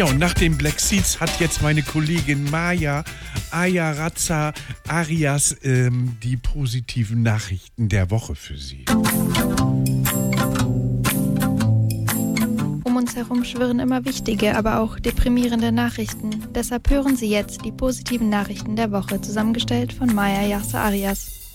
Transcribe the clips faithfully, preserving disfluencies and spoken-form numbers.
Ja, und nach den Black Seeds hat jetzt meine Kollegin Maya Ayaraza Arias ähm, die positiven Nachrichten der Woche für Sie. Um uns herum schwirren immer wichtige, aber auch deprimierende Nachrichten. Deshalb hören Sie jetzt die positiven Nachrichten der Woche, zusammengestellt von Maya Ayaraza Arias.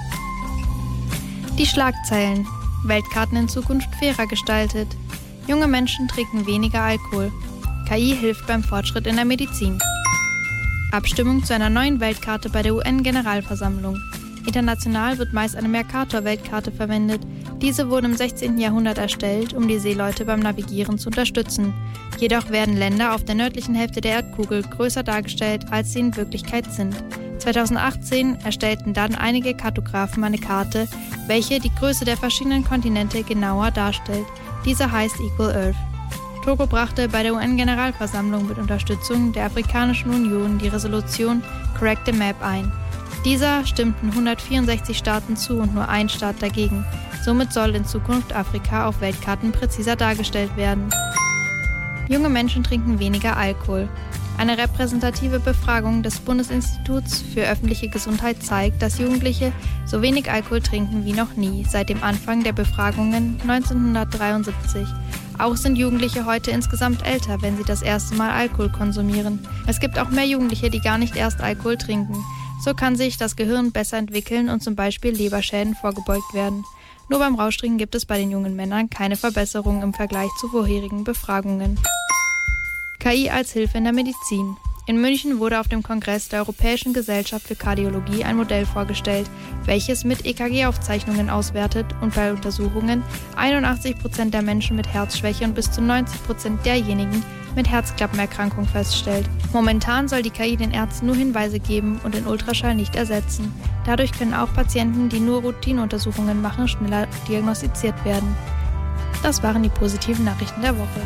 Die Schlagzeilen. Weltkarten in Zukunft fairer gestaltet. Junge Menschen trinken weniger Alkohol. K I hilft beim Fortschritt in der Medizin. Abstimmung zu einer neuen Weltkarte bei der U N-Generalversammlung. International wird meist eine Mercator-Weltkarte verwendet. Diese wurde im sechzehnten Jahrhundert erstellt, um die Seeleute beim Navigieren zu unterstützen. Jedoch werden Länder auf der nördlichen Hälfte der Erdkugel größer dargestellt, als sie in Wirklichkeit sind. zweitausendachtzehn erstellten dann einige Kartografen eine Karte, welche die Größe der verschiedenen Kontinente genauer darstellt. Diese heißt Equal Earth. Togo brachte bei der U N-Generalversammlung mit Unterstützung der Afrikanischen Union die Resolution Correct the Map ein. Dieser stimmten hundertvierundsechzig Staaten zu und nur ein Staat dagegen. Somit soll in Zukunft Afrika auf Weltkarten präziser dargestellt werden. Junge Menschen trinken weniger Alkohol. Eine repräsentative Befragung des Bundesinstituts für öffentliche Gesundheit zeigt, dass Jugendliche so wenig Alkohol trinken wie noch nie, seit dem Anfang der Befragungen neunzehnhundertdreiundsiebzig. Auch sind Jugendliche heute insgesamt älter, wenn sie das erste Mal Alkohol konsumieren. Es gibt auch mehr Jugendliche, die gar nicht erst Alkohol trinken. So kann sich das Gehirn besser entwickeln und zum Beispiel Leberschäden vorgebeugt werden. Nur beim Rauschtrinken gibt es bei den jungen Männern keine Verbesserung im Vergleich zu vorherigen Befragungen. K I als Hilfe in der Medizin. In München wurde auf dem Kongress der Europäischen Gesellschaft für Kardiologie ein Modell vorgestellt, welches mit E K G-Aufzeichnungen auswertet und bei Untersuchungen einundachtzig Prozent der Menschen mit Herzschwäche und bis zu neunzig Prozent derjenigen mit Herzklappenerkrankung feststellt. Momentan soll die K I den Ärzten nur Hinweise geben und den Ultraschall nicht ersetzen. Dadurch können auch Patienten, die nur Routineuntersuchungen machen, schneller diagnostiziert werden. Das waren die positiven Nachrichten der Woche.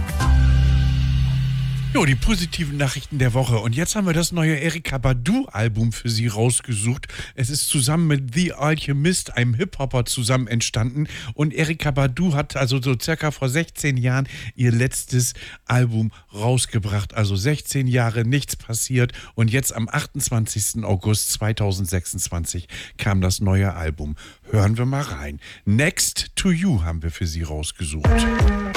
Jo, die positiven Nachrichten der Woche. Und jetzt haben wir das neue Erykah Badu-Album für Sie rausgesucht. Es ist zusammen mit The Alchemist, einem Hip-Hopper, zusammen entstanden. Und Erykah Badu hat also so circa vor sechzehn Jahren ihr letztes Album rausgebracht. Also sechzehn Jahre nichts passiert. Und jetzt am achtundzwanzigsten August zweitausendsechsundzwanzig kam das neue Album. Hören wir mal rein. Next to You haben wir für Sie rausgesucht.